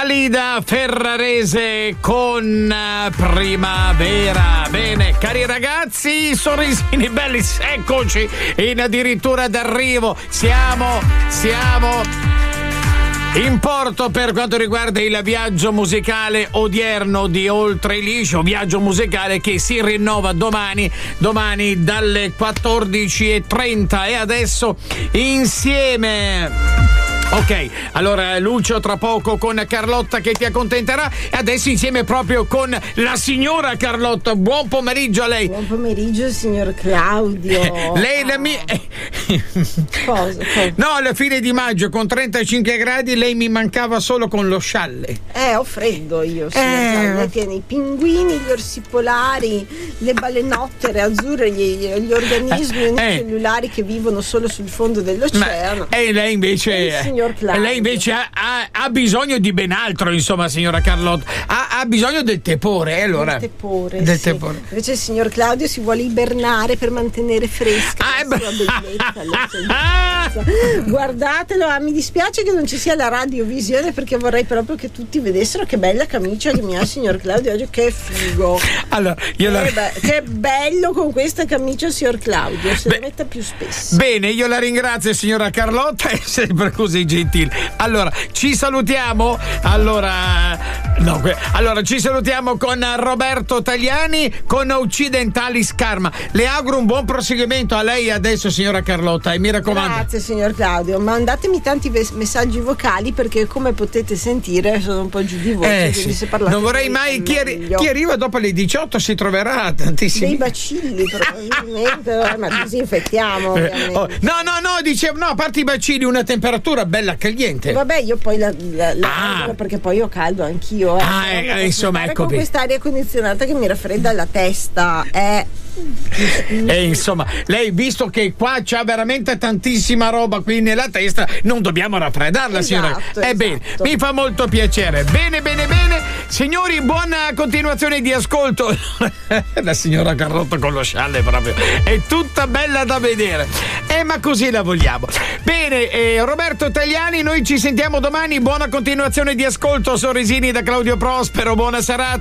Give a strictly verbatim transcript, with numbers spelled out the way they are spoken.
Dalida Ferrarese con Primavera. Bene, cari ragazzi, sorrisini belli, eccoci in addirittura d'arrivo. Siamo, siamo in porto per quanto riguarda il viaggio musicale odierno di Oltre Liscio, viaggio musicale che si rinnova domani, domani dalle quattordici e trenta e adesso insieme. Ok, allora Lucio tra poco con Carlotta che ti accontenterà e adesso insieme proprio con la signora Carlotta. Buon pomeriggio a lei. Buon pomeriggio signor Claudio. Lei la mia... Cosa? Cosa? No, alla fine di maggio con trentacinque gradi lei mi mancava solo con lo scialle. Eh, ho freddo io, signor Eh. Claudio. Lei tiene i pinguini, gli orsi polari, le balenottere azzurre, gli, gli organismi Eh. unicellulari che vivono solo sul fondo dell'oceano. E lei invece... E il signor Claudio. E lei invece ha, ha- ha bisogno di ben altro, insomma, signora Carlotta. Ha, ha bisogno del tepore, eh, allora. Del tepore, Del sì. tepore. Invece il signor Claudio si vuole ibernare per mantenere fresca Ah, la eh, sua bellezza, la sua bellezza. Guardatelo, ah, mi dispiace che non ci sia la radiovisione perché vorrei proprio che tutti vedessero che bella camicia che mi ha il signor Claudio oggi, che figo. Allora, io la... Che, be- che bello con questa camicia signor Claudio, se Beh, la metta più spesso. Bene, io la ringrazio signora Carlotta, è sempre così gentile. Allora, ci salutiamo. Allora, no, que- allora ci salutiamo con Roberto Tagliani con Occidentalis Karma. Le auguro un buon proseguimento a lei adesso signora Carlotta e mi raccomando. Grazie signor Claudio, mandatemi tanti ves- messaggi vocali perché come potete sentire sono un po' giù di voce, Eh, quindi sì. se parlate Non vorrei voi mai è chi, arri- meglio. chi arriva dopo le diciotto si troverà tantissimi Dei bacilli probabilmente, eh, ma disinfettiamo Eh, ovviamente. oh, no, no, no, dicevo, no, a parte i bacini, una temperatura bella caliente. Vabbè, io poi la, la, la Ah. regolo perché poi ho caldo anch'io. Eh. Ah, Non eh, posso insomma, stare ecco con qui. quest'aria condizionata che mi raffredda la testa. Eh. E insomma, lei visto che qua c'ha veramente tantissima roba qui nella testa, non dobbiamo raffreddarla, Esatto, signora. Ebbene, esatto. mi fa molto piacere. Bene, bene, bene. Signori, buona continuazione di ascolto. La signora Carlotta con lo scialle proprio. È tutta bella da vedere. Eh, ma così la vogliamo. Bene, eh, Roberto Tagliani, noi ci sentiamo domani. Buona continuazione di ascolto. Sorrisini da Claudio Prospero. Buona serata.